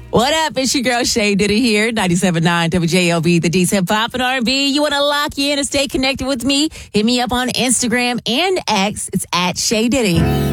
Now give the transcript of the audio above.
What up? It's your girl Shay Diddy here, 97.9 WJLB, the D's Hip Hop and R&B. You want to lock in and stay connected with me? Hit me up on Instagram and X. It's at Shay Diddy.